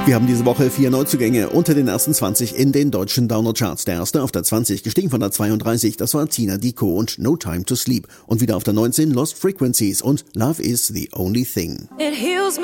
Wir haben diese Woche 4 Neuzugänge unter den ersten 20 in den deutschen Download-Charts. Der erste auf der 20, gestiegen von der 32, das war Tina Diko und No Time to Sleep. Und wieder auf der 19 Lost Frequencies und Love is the Only Thing.